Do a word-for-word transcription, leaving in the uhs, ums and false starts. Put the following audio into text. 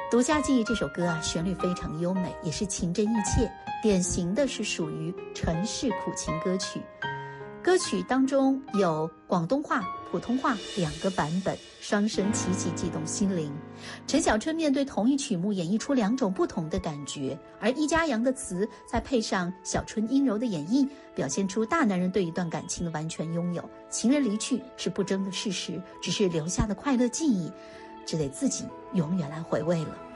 独家记忆这首歌啊，旋律非常优美，也是情真意切，典型的是属于城市苦情歌曲。歌曲当中有广东话、普通话两个版本，双声齐齐悸动心灵。陈小春面对同一曲目演绎出两种不同的感觉，而易家扬的词再配上小春阴柔的演绎，表现出大男人对一段感情的完全拥有。情人离去是不争的事实，只是留下的快乐记忆，只得自己永远来回味了。